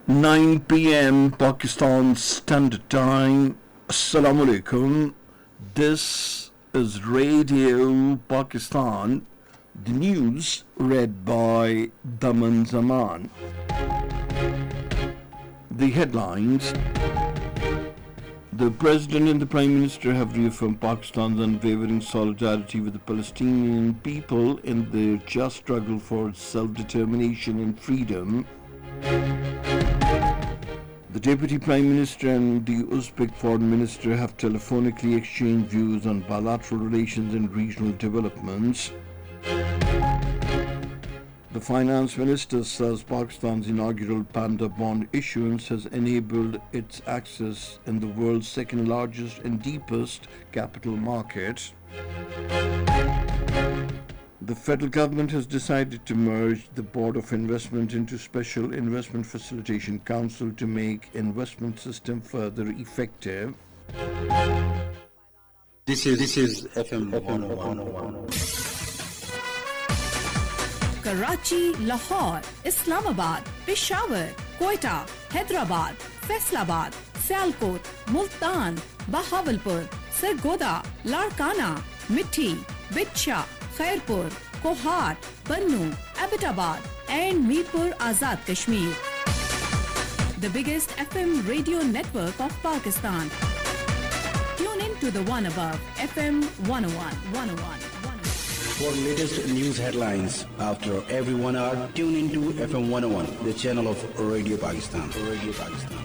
9 p.m. Pakistan Standard Time. Assalamu alaikum. This is Radio Pakistan. The news read by Daman Zaman. The headlines. The President and the Prime Minister have reaffirmed Pakistan's unwavering solidarity with the Palestinian people in their just struggle for self-determination and freedom. The Deputy Prime Minister and the Uzbek Foreign Minister have telephonically exchanged views on bilateral relations and regional developments. The Finance Minister says Pakistan's inaugural Panda bond issuance has enabled its access in the world's second largest and deepest capital market. The federal government has decided to merge the Board of Investment into Special Investment Facilitation Council to make investment system further effective. This is FM 101. Karachi, Lahore, Islamabad, Peshawar, Quetta, Hyderabad, Faisalabad, Sialkot, Multan, Bahawalpur, Sargodha, Larkana, Mithi, Bitcha, Khairpur, Kohat, Bannu, Abbottabad and Mirpur Azad Kashmir. The biggest FM radio network of Pakistan. Tune in to the one above, FM 101. For latest news headlines after every 1 hour, tune into FM 101, the channel of Radio Pakistan.